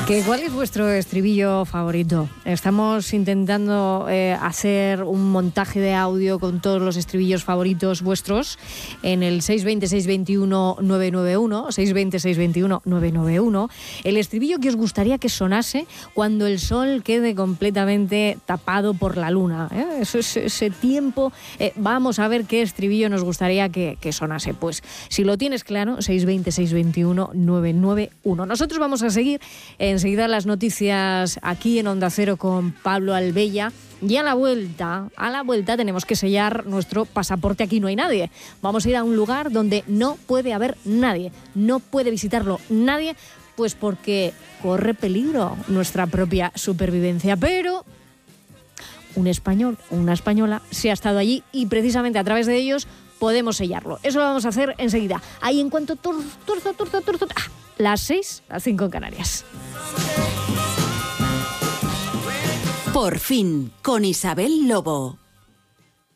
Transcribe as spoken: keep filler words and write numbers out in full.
¿Qué, ¿Cuál es vuestro estribillo favorito? Estamos intentando eh, hacer un montaje de audio con todos los estribillos favoritos vuestros en el seis dos cero, seis dos uno, nueve nueve uno, seis dos cero, seis dos uno, nueve nueve uno. El estribillo que os gustaría que sonase cuando el sol quede completamente tapado por la luna. ¿eh? Eso es ese tiempo. Eh, vamos a ver qué estribillo nos gustaría que, que sonase. Pues si lo tienes claro, seis dos cero, seis dos uno, nueve nueve uno. Nosotros vamos a seguir en Enseguida las noticias aquí en Onda Cero con Pablo Albella. Y a la vuelta, a la vuelta tenemos que sellar nuestro pasaporte Aquí no hay nadie. Vamos a ir a un lugar donde no puede haber nadie, no puede visitarlo nadie, pues porque corre peligro nuestra propia supervivencia. Pero un español o una española se ha estado allí y precisamente a través de ellos podemos sellarlo. Eso lo vamos a hacer enseguida. Ahí en cuanto turzo, turzo, turzo, turzo, ah, las seis, las cinco en Canarias. Por fin, con Isabel Lobo.